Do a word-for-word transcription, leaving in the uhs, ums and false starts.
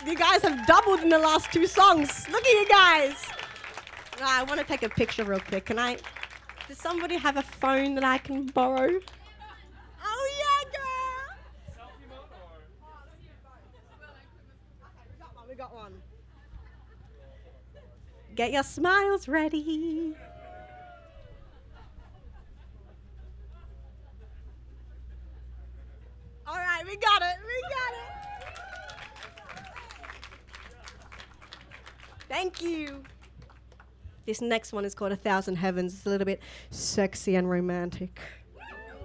You guys have doubled in the last two songs. Look at you guys. I want to take a picture real quick. Can I? Does somebody have a phone that I can borrow? Oh, yeah, girl. Selfie mode or? Okay, we got one. We got one. Get your smiles ready. All right, we got it. We got it. Thank you. This next one is called A Thousand Heavens. It's a little bit sexy and romantic.